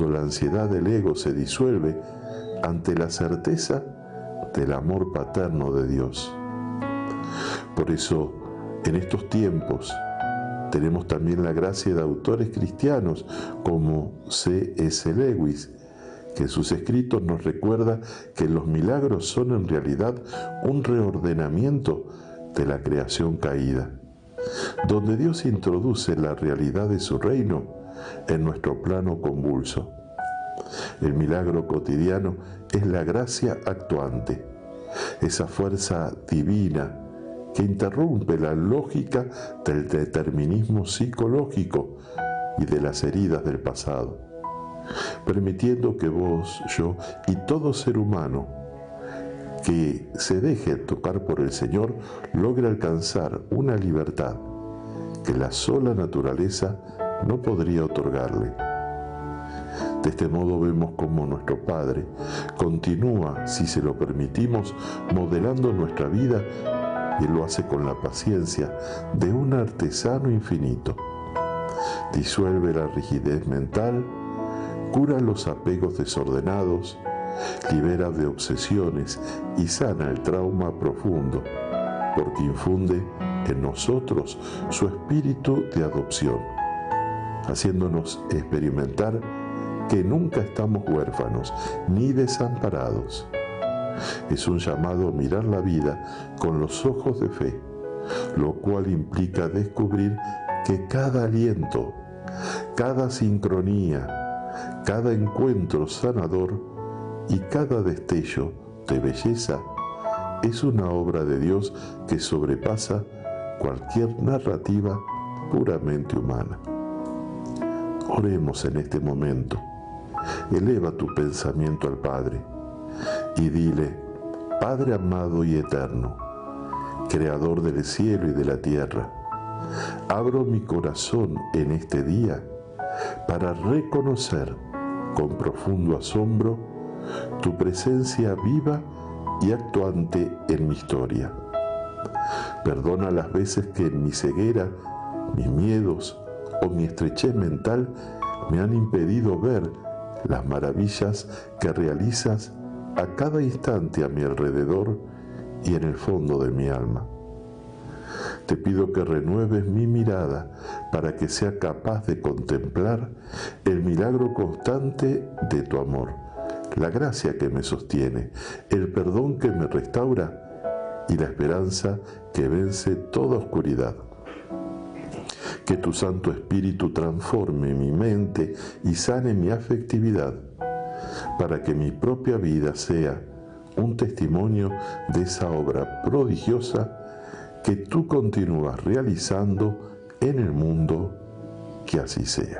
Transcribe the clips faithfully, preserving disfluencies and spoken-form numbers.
cuando la ansiedad del ego se disuelve ante la certeza del amor paterno de Dios. Por eso, en estos tiempos, tenemos también la gracia de autores cristianos como C S Lewis, que en sus escritos nos recuerda que los milagros son en realidad un reordenamiento de la creación caída, donde Dios introduce la realidad de su reino en nuestro plano convulso. El milagro cotidiano es la gracia actuante, esa fuerza divina que interrumpe la lógica del determinismo psicológico y de las heridas del pasado, permitiendo que vos, yo y todo ser humano que se deje tocar por el Señor logre alcanzar una libertad que la sola naturaleza no podría otorgarle. De este modo vemos cómo nuestro Padre continúa, si se lo permitimos, modelando nuestra vida, y lo hace con la paciencia de un artesano infinito. Disuelve la rigidez mental, cura los apegos desordenados, libera de obsesiones y sana el trauma profundo, porque infunde en nosotros su espíritu de adopción, haciéndonos experimentar que nunca estamos huérfanos ni desamparados. Es un llamado a mirar la vida con los ojos de fe, lo cual implica descubrir que cada aliento, cada sincronía, cada encuentro sanador y cada destello de belleza es una obra de Dios que sobrepasa cualquier narrativa puramente humana. Oremos en este momento. Eleva tu pensamiento al Padre y dile: Padre amado y eterno, Creador del cielo y de la tierra, abro mi corazón en este día para reconocer con profundo asombro tu presencia viva y actuante en mi historia. Perdona las veces que en mi ceguera, mis miedos o mi estrechez mental me han impedido ver las maravillas que realizas a cada instante a mi alrededor y en el fondo de mi alma. Te pido que renueves mi mirada para que sea capaz de contemplar el milagro constante de tu amor, la gracia que me sostiene, el perdón que me restaura y la esperanza que vence toda oscuridad. Que tu Santo Espíritu transforme mi mente y sane mi afectividad, para que mi propia vida sea un testimonio de esa obra prodigiosa que tú continúas realizando en el mundo. Que así sea.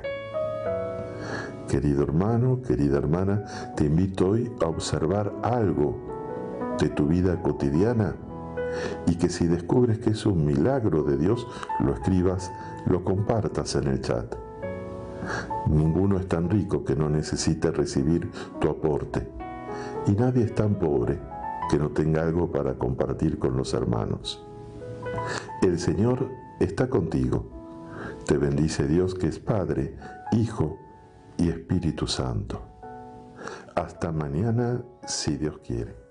Querido hermano, querida hermana, te invito hoy a observar algo de tu vida cotidiana y que si descubres que es un milagro de Dios, lo escribas, lo compartas en el chat. Ninguno es tan rico que no necesite recibir tu aporte, y nadie es tan pobre que no tenga algo para compartir con los hermanos. El Señor está contigo. Te bendice Dios, que es Padre, Hijo y Espíritu Santo. Hasta mañana, si Dios quiere.